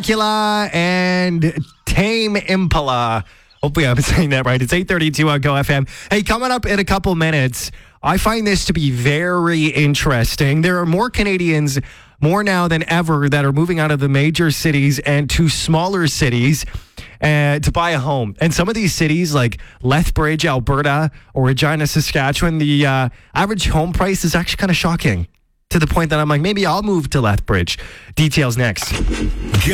Dracula and Tame Impala. Hopefully I'm saying that right. It's 8:32 on Go FM. Hey, coming up in a couple minutes, I find this to be very interesting. There are more Canadians, more now than ever, that are moving out of the major cities and to smaller cities to buy a home. And some of these cities like Lethbridge, Alberta, or Regina, Saskatchewan, the average home price is actually kind of shocking, to the point that I'm like, maybe I'll move to Lethbridge. Details next.